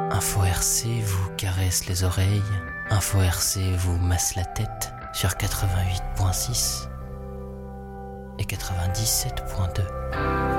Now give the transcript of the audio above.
Info RC vous caresse les oreilles, Info RC vous masse la tête sur 88.6 et 97.2.